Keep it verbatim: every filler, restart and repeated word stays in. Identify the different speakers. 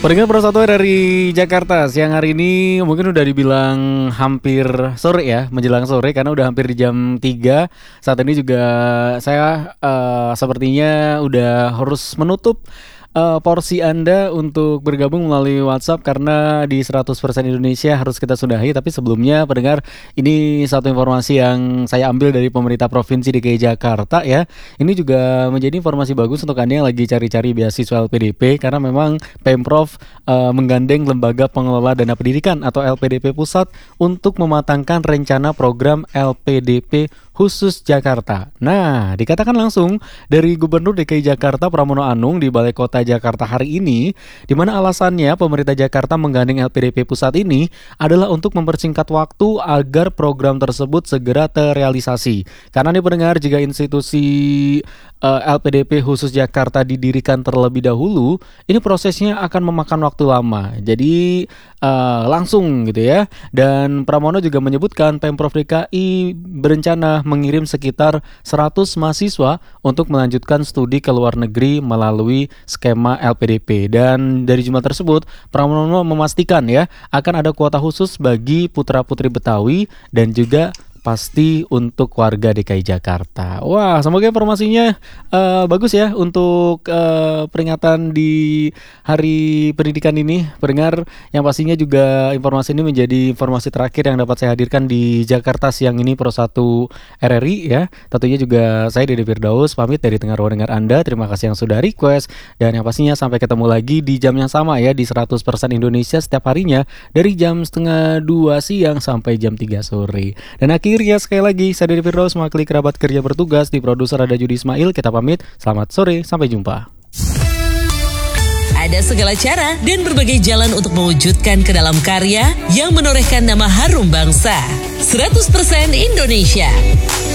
Speaker 1: Pendengar Persatuan dari Jakarta, siang hari ini mungkin udah dibilang hampir sore ya, menjelang sore karena udah hampir di jam tiga. Saat ini juga saya uh, sepertinya udah harus menutup uh, porsi Anda untuk bergabung melalui WhatsApp karena di seratus persen Indonesia harus kita sudahi. Tapi sebelumnya pendengar, ini satu informasi yang saya ambil dari pemerintah Provinsi D K I Jakarta ya. Ini juga menjadi informasi bagus untuk Anda yang lagi cari-cari beasiswa L P D P karena memang Pemprov uh, menggandeng Lembaga Pengelola Dana Pendidikan atau L P D P Pusat untuk mematangkan rencana program L P D P khusus Jakarta. Nah, dikatakan langsung dari Gubernur D K I Jakarta Pramono Anung di Balai Kota Jakarta hari ini, di mana alasannya pemerintah Jakarta menggandeng L P D P Pusat ini adalah untuk mempersingkat waktu agar program tersebut segera terrealisasi. Karena nih pendengar, jika institusi uh, L P D P khusus Jakarta didirikan terlebih dahulu, ini prosesnya akan memakan waktu lama. Jadi uh, langsung gitu ya. Dan Pramono juga menyebutkan Pemprov D K I berencana mengirim sekitar seratus mahasiswa untuk melanjutkan studi ke luar negeri melalui skema L P D P. Dan dari jumlah tersebut, Pramono memastikan ya akan ada kuota khusus bagi putra-putri Betawi dan juga pasti untuk warga D K I Jakarta. Wah, semoga informasinya uh, bagus ya untuk uh, peringatan di Hari Pendidikan ini, pendengar. Yang pastinya juga informasi ini menjadi informasi terakhir yang dapat saya hadirkan di Jakarta siang ini Pro satu R R I ya. Tentunya juga saya Dede Firdaus pamit dari dengar-dengar Anda. Terima kasih yang sudah request, dan yang pastinya sampai ketemu lagi di jam yang sama ya di seratus persen Indonesia setiap harinya dari jam setengah dua siang sampai jam tiga sore. Dan akhirnya Akhirnya sekali lagi saya Dede Firdaus mewakili kerabat kerja bertugas di produser ada Judi Ismail. Kita pamit, selamat sore, sampai jumpa.
Speaker 2: Ada segala cara dan berbagai jalan untuk mewujudkan ke dalam karya yang menorehkan nama harum bangsa. seratus persen Indonesia.